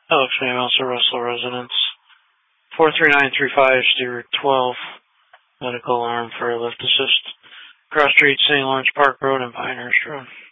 Alex Mayosa, Russell Residence. 43935 Stewart 12. Medical alarm for lift assist. Cross Street, St. Lawrence Park Road and Pinehurst Road.